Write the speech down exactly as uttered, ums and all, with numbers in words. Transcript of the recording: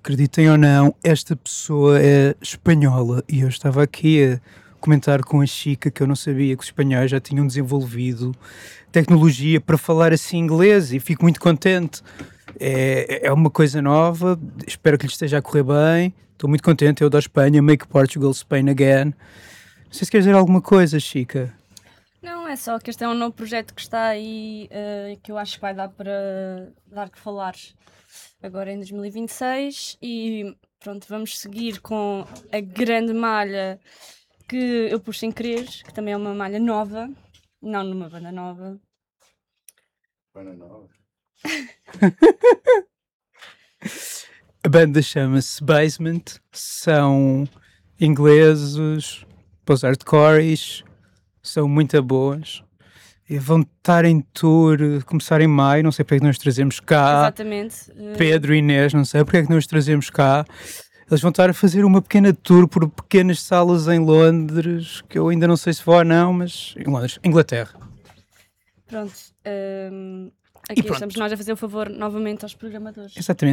Acreditem ou não, esta pessoa é espanhola e eu estava aqui a comentar com a Chica que eu não sabia que os espanhóis já tinham desenvolvido tecnologia para falar assim inglês e fico muito contente. É, é uma coisa nova, espero que lhe esteja a correr bem. Estou muito contente, eu da Espanha, make Portugal Spain again. Não sei se queres dizer alguma coisa, Chica. Não, é só que este é um novo projeto que está aí, uh, que eu acho que vai dar para dar que falar agora em dois mil e vinte e seis e pronto, vamos seguir com a grande malha que eu pus sem querer, que também é uma malha nova, não numa banda nova. Banda nova? A banda chama-se Basement, são ingleses, pós hardcores, são muito boas. E vão estar em tour, começar em maio, não sei porque é que nós trazemos cá. Exatamente. Pedro e Inês, não sei porque é que nós trazemos cá. Eles vão estar a fazer uma pequena tour por pequenas salas em Londres, que eu ainda não sei se vou ou não, mas em Londres, Inglaterra. Pronto. Um, aqui estamos nós a fazer o favor novamente aos programadores. Exatamente.